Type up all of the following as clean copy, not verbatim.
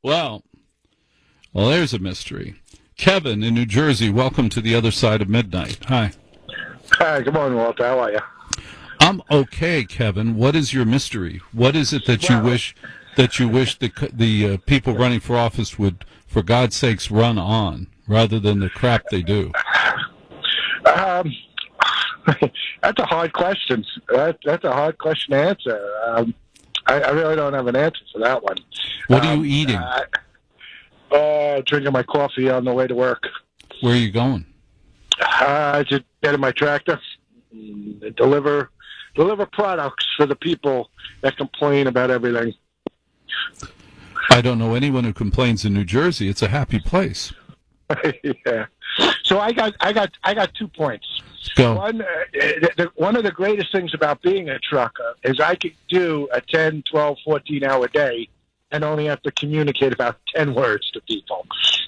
Well, well, there's a mystery. Kevin in New Jersey, welcome to the other side of midnight. Hi. Hi, good morning, Walter. How are you? I'm okay, Kevin. What is your mystery? What is it that you wish the people running for office would, for God's sakes, run on rather than the crap they do? That's a hard question. That's a hard question to answer. I really don't have an answer for that one. What are you eating? Drinking my coffee on the way to work. Where are you going? Just get in my tractor, deliver products for the people that complain about everything. I don't know anyone who complains in New Jersey. It's a happy place. Yeah. So I got 2 points. Go. One of the greatest things about being a trucker is I could do a 10, 12, 14-hour day and only have to communicate about 10 words to people.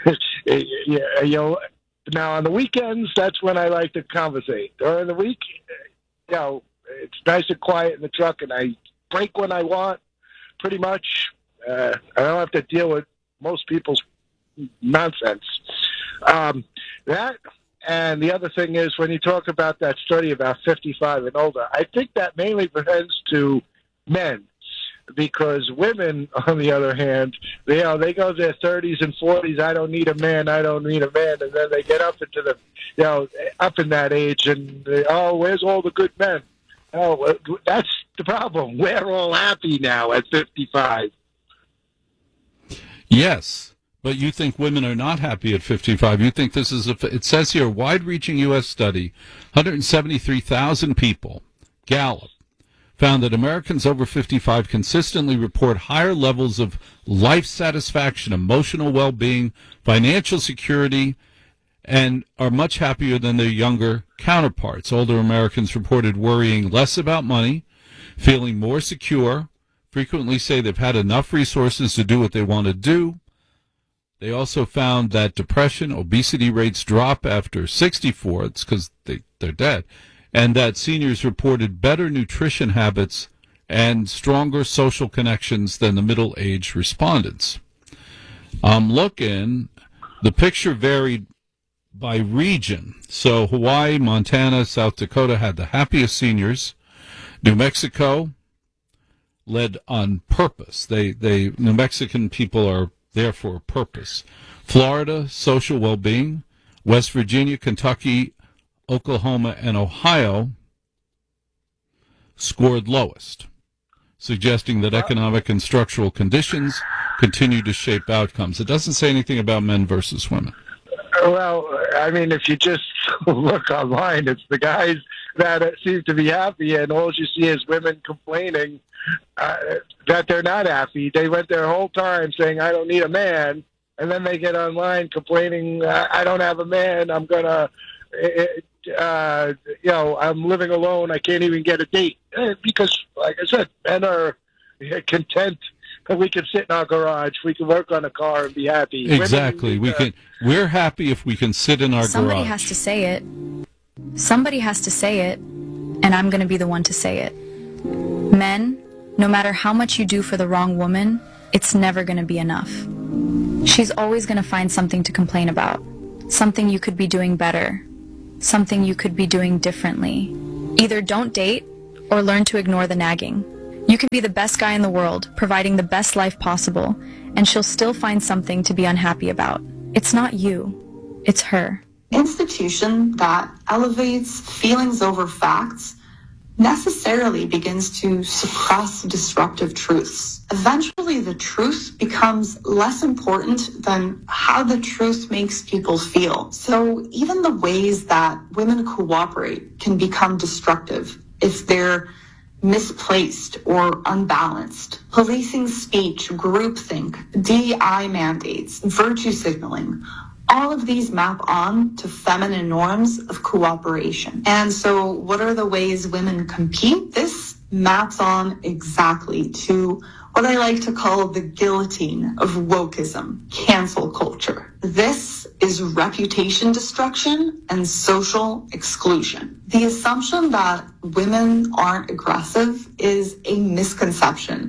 Now, on the weekends, that's when I like to conversate. During the week, it's nice and quiet in the truck, and I break when I want, pretty much. I don't have to deal with most people's nonsense. That, and the other thing is, when you talk about that study about 55 and older, I think that mainly pertains to men. Because women, on the other hand, they go to their 30s and 40s. I don't need a man. I don't need a man. And then they get up into the, up in that age, and where's all the good men? Oh, that's the problem. We're all happy now at 55. Yes, but you think women are not happy at 55. You think this is it says here, wide-reaching U.S. study, 173,000 people, Gallup, found that Americans over 55 consistently report higher levels of life satisfaction, emotional well-being, financial security, and are much happier than their younger counterparts. Older Americans reported worrying less about money, feeling more secure, frequently say they've had enough resources to do what they want to do. They also found that depression, obesity rates drop after 64. It's because they're dead. And that seniors reported better nutrition habits and stronger social connections than the middle-aged respondents. I'm looking. The picture varied by region. So Hawaii, Montana, South Dakota had the happiest seniors. New Mexico led on purpose. New Mexican people are there for a purpose. Florida, social well-being. West Virginia, Kentucky, Oklahoma, and Ohio scored lowest, suggesting that economic and structural conditions continue to shape outcomes. It doesn't say anything about men versus women. Well, I mean, if you just look online, it's the guys that seem to be happy, and all you see is women complaining that they're not happy. They went their whole time saying, I don't need a man, and then they get online complaining, I don't have a man, I'm going to... I'm living alone. I can't even get a date because, like I said, men are content that we can sit in our garage, we can work on a car and be happy. Exactly. We're happy if we can sit in our Somebody garage. has to say it. Somebody has to say it, and I'm going to be the one to say it. Men, no matter how much you do for the wrong woman, it's never going to be enough. She's always going to find something to complain about, something you could be doing better, something you could be doing differently. Either don't date or learn to ignore the nagging. You can be the best guy in the world, providing the best life possible, and she'll still find something to be unhappy about. It's not you, it's her. Institution that elevates feelings over facts necessarily begins to suppress disruptive truths. Eventually, the truth becomes less important than how the truth makes people feel. So even the ways that women cooperate can become destructive if they're misplaced or unbalanced. Policing speech, groupthink, DEI mandates, virtue signaling, all of these map on to feminine norms of cooperation. And so what are the ways women compete? This maps on exactly to what I like to call the guillotine of wokeism, cancel culture. This is reputation destruction and social exclusion. The assumption that women aren't aggressive is a misconception.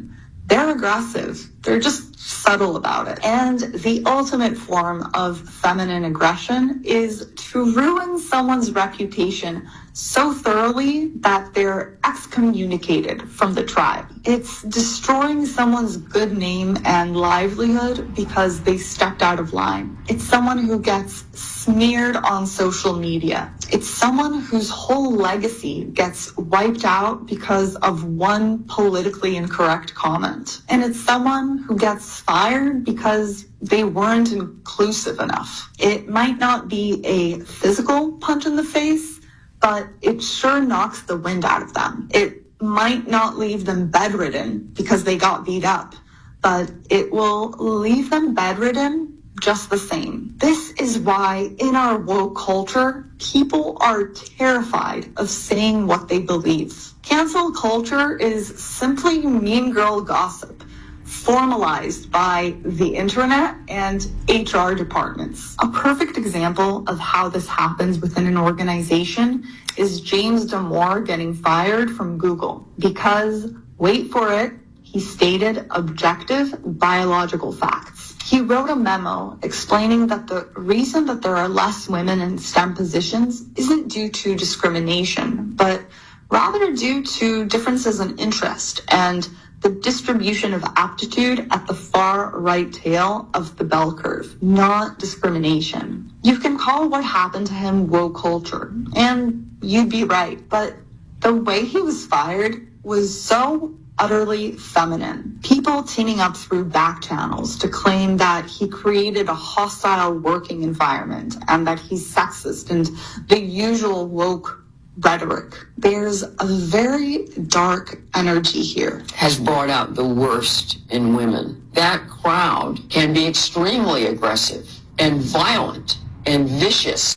They're aggressive. They're just subtle about it. And the ultimate form of feminine aggression is to ruin someone's reputation so thoroughly that they're excommunicated from the tribe. It's destroying someone's good name and livelihood because they stepped out of line. It's someone who gets smeared on social media. It's someone whose whole legacy gets wiped out because of one politically incorrect comment. And it's someone who gets fired because they weren't inclusive enough. It might not be a physical punch in the face, but it sure knocks the wind out of them. It might not leave them bedridden because they got beat up, but it will leave them bedridden just the same. This is why in our woke culture, people are terrified of saying what they believe. Cancel culture is simply mean girl gossip, formalized by the internet and HR departments. A perfect example of how this happens within an organization is James Damore getting fired from Google because, wait for it, he stated objective biological facts. He wrote a memo explaining that the reason that there are less women in STEM positions isn't due to discrimination, but rather due to differences in interest and the distribution of aptitude at the far right tail of the bell curve, not discrimination. You can call what happened to him woke culture, and you'd be right, but the way he was fired was so utterly feminine. People teaming up through back channels to claim that he created a hostile working environment and that he's sexist and the usual woke rhetoric. There's a very dark energy here. Has brought out the worst in women. That crowd can be extremely aggressive and violent and vicious.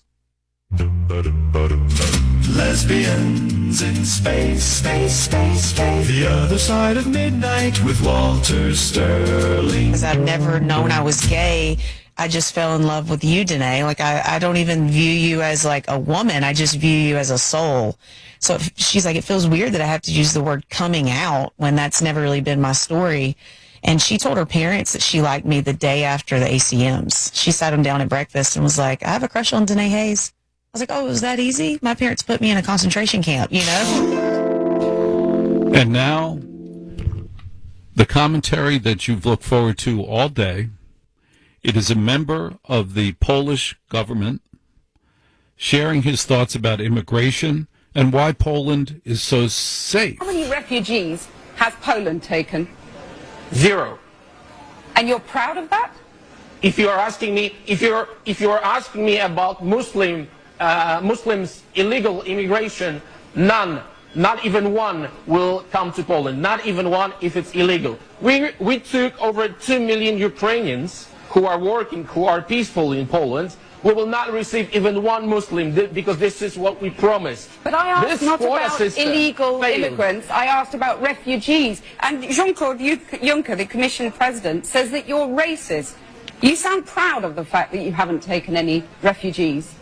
Lesbians in space, space, space, space. The Other Side of Midnight with Walter Sterling. Because I've never known I was gay. I just fell in love with you, Danae. Like, I don't even view you as, like, a woman. I just view you as a soul. So she's like, it feels weird that I have to use the word coming out when that's never really been my story. And she told her parents that she liked me the day after the ACMs. She sat them down at breakfast and was like, I have a crush on Danae Hayes. I was like, oh, is that easy? My parents put me in a concentration camp, you know? And now, the commentary that you've looked forward to all day. It is a member of the Polish government sharing his thoughts about immigration and why Poland is so safe. How many refugees has Poland taken? 0. And you're proud of that? If you are asking me, if you are asking me about Muslims illegal immigration, none, not even one, will come to Poland. Not even one if it's illegal. We took over 2 million Ukrainians who are working, who are peaceful in Poland. We will not receive even one Muslim because this is what we promised. But I asked this not about illegal failed. immigrants. I asked about refugees. And Jean-Claude Juncker, the Commission President, says that you're racist. You sound proud of the fact that you haven't taken any refugees.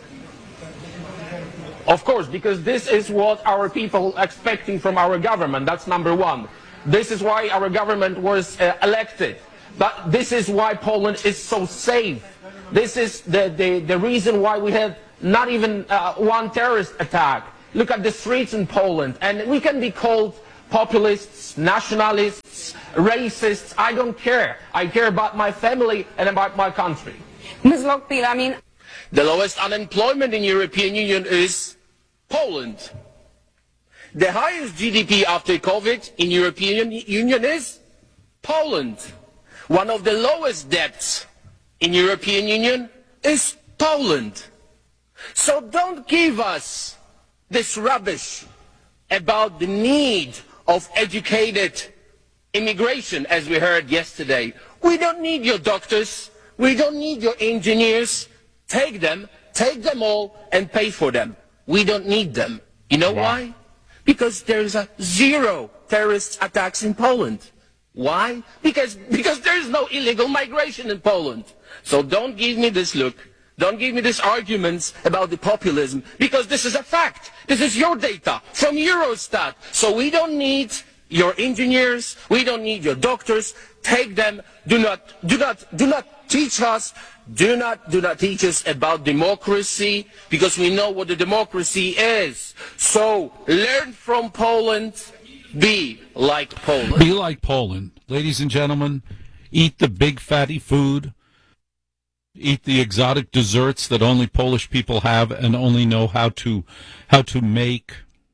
Of course, because this is what our people are expecting from our government. That's number one. This is why our government was elected. But this is why Poland is so safe. This is the reason why we had not even one terrorist attack. Look at the streets in Poland. And we can be called populists, nationalists, racists. I don't care. I care about my family and about my country. Ms. Lockbeal, I mean, the lowest unemployment in the European Union is Poland. The highest GDP after COVID in the European Union is Poland. One of the lowest debts in the European Union is Poland. So don't give us this rubbish about the need of educated immigration, as we heard yesterday. We don't need your doctors. We don't need your engineers. Take them all, and pay for them. We don't need them. You know why? Because there's 0 terrorist attacks in Poland. Why? Because there is no illegal migration in Poland. So don't give me this look. Don't give me these arguments about the populism, because this is a fact. This is your data from Eurostat. So we don't need your engineers. We don't need your doctors. Take them. Do not teach us. Do not teach us about democracy, because we know what the democracy is. So learn from Poland. Be like Poland. Be like Poland. Ladies and gentlemen, eat the big fatty food. Eat the exotic desserts that only Polish people have and only know how to make.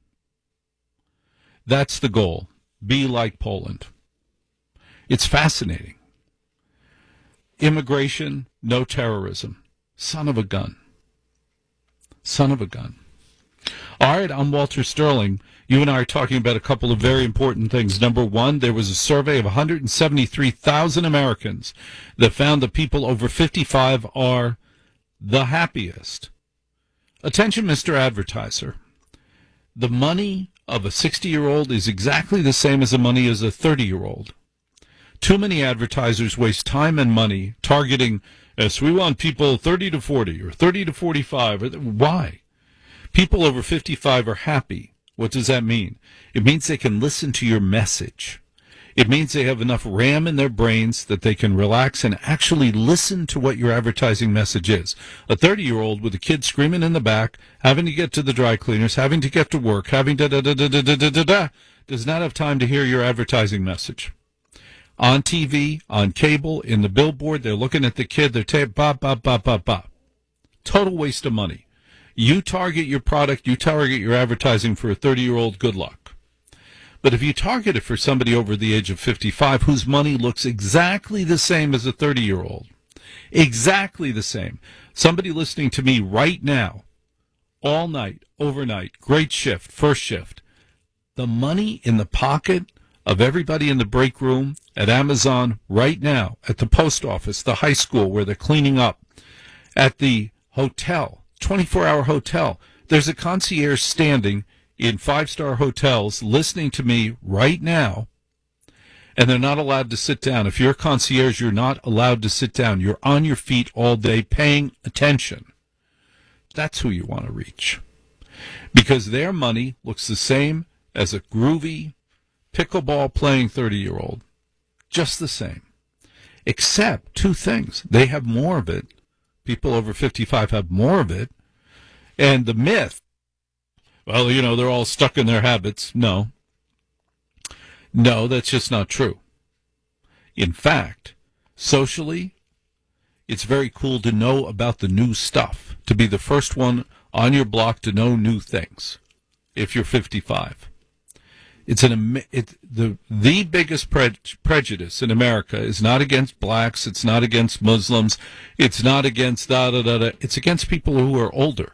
That's the goal. Be like Poland. It's fascinating. Immigration, no terrorism. Son of a gun. Son of a gun. All right, I'm Walter Sterling. You and I are talking about a couple of very important things. Number one, there was a survey of 173,000 Americans that found that people over 55 are the happiest. Attention, Mr. Advertiser. The money of a 60-year-old is exactly the same as the money as a 30-year-old. Too many advertisers waste time and money targeting, yes, we want people 30 to 40 or 30 to 45. Why? People over 55 are happy. What does that mean? It means they can listen to your message. It means they have enough RAM in their brains that they can relax and actually listen to what your advertising message is. A 30-year-old with a kid screaming in the back, having to get to the dry cleaners, having to get to work, having da-da-da-da-da-da-da-da, does not have time to hear your advertising message. On TV, on cable, in the billboard, they're looking at the kid, they're bop, bop, bop, bop, bop. Total waste of money. You target your product, you target your advertising for a 30-year-old, good luck. But if you target it for somebody over the age of 55 whose money looks exactly the same as a 30-year-old, exactly the same, somebody listening to me right now, all night, overnight, great shift, first shift, the money in the pocket of everybody in the break room, at Amazon, right now, at the post office, the high school where they're cleaning up, at the hotel, 24-hour hotel. There's a concierge standing in 5-star hotels listening to me right now, and they're not allowed to sit down. If you're a concierge, you're not allowed to sit down. You're on your feet all day paying attention. That's who you want to reach. Because their money looks the same as a groovy, pickleball-playing 30-year-old. Just the same. Except two things. They have more of it. People over 55 have more of it. And the myth, well, you know, they're all stuck in their habits. No, that's just not true. In fact, socially, it's very cool to know about the new stuff, to be the first one on your block to know new things if you're 55. The biggest prejudice in America is not against blacks, it's not against Muslims, it's not against it's against people who are older.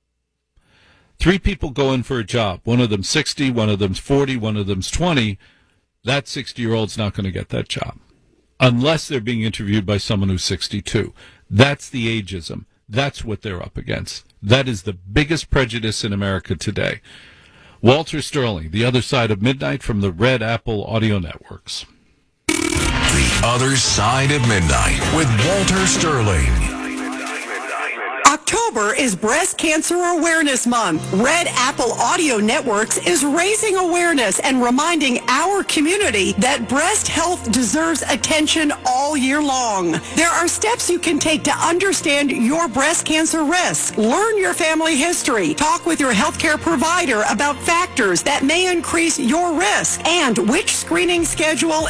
3 people go in for a job. One of them's 60, one of them's 40, one of them's 20. That 60-year-old's not going to get that job unless they're being interviewed by someone who's 62. That's the ageism. That's what they're up against. That is the biggest prejudice in America today. Walter Sterling, The Other Side of Midnight from the Red Apple Audio Networks. The Other Side of Midnight with Walter Sterling. October is Breast Cancer Awareness Month. Red Apple Audio Networks is raising awareness and reminding our community that breast health deserves attention all year long. There are steps you can take to understand your breast cancer risk. Learn your family history. Talk with your healthcare provider about factors that may increase your risk and which screening schedule